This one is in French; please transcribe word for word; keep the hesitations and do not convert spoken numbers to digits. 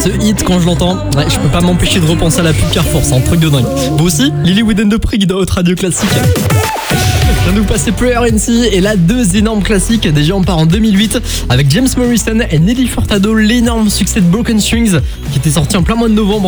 ce hit quand je l'entends. Ouais, je peux pas m'empêcher de repenser à la pub Carrefour, c'est un truc de dingue. Vous aussi, Lily Wooden de Prig dans votre radio classique. Je viens de vous passer Prayer N C et là deux énormes classiques. Déjà on part en deux mille huit avec James Morrison et Nelly Furtado, l'énorme succès de Broken Strings qui était sorti en plein mois de novembre.